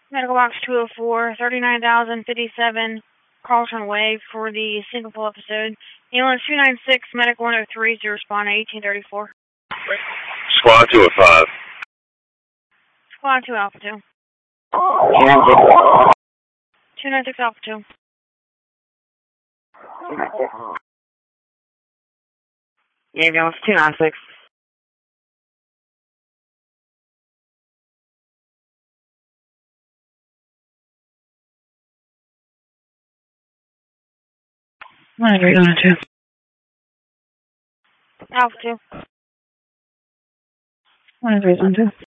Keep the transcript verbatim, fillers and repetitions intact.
Medical box two oh four, thirty-nine thousand fifty-seven Carlton Way for the single full episode. Ambulance two nine six, Medic one oh three, to respond at eighteen thirty-four. Squad two oh five. Squad two Alpha two. two nine six Alpha two. Ambulance two nine six. one oh three, one oh two. Alpha two. one oh three, one oh two.